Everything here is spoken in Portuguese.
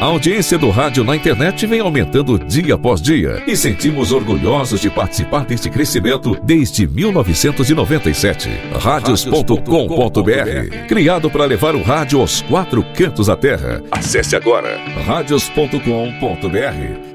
A audiência do rádio na internet vem aumentando dia após dia e sentimos orgulhosos de participar deste crescimento desde 1997. Radios.com.br, criado para levar o rádio aos 4 cantos da terra. Acesse agora radios.com.br